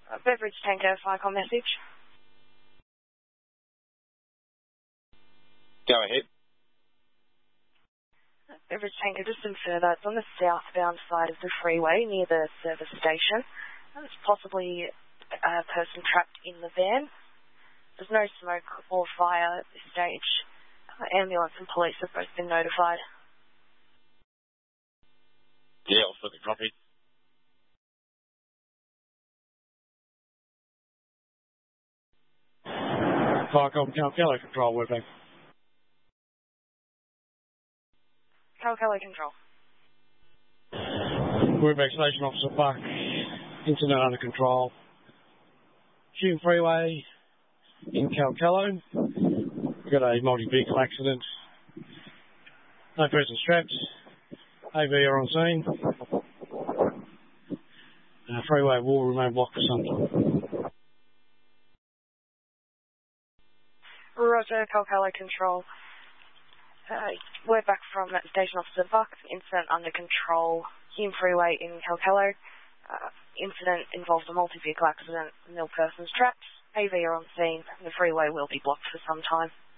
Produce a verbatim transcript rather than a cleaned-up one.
Uh, beverage tanker, FICOM message. Go ahead. Uh, beverage tanker, just some further. It's on the southbound side of the freeway near the service station. Uh, there's possibly a person trapped in the van. There's no smoke or fire at this stage. Uh, ambulance and police have both been notified. Yeah, I'll flip it, copy. FICOM, Calcalo Control, we're back. Calcalo Control. We're back, Station Officer Buck. Incident under control. Hume Freeway in Calcalo. We've got a multi-vehicle accident. No person strapped. A V are on scene. Uh, freeway will remain blocked for some time. Roger, Calcalo Control. Uh, we're back from Station Officer Buck. Incident under control. Hume Freeway in Calcalo. Uh, incident involved a multi-vehicle accident. Nil persons trapped. A V are on scene. The freeway will be blocked for some time.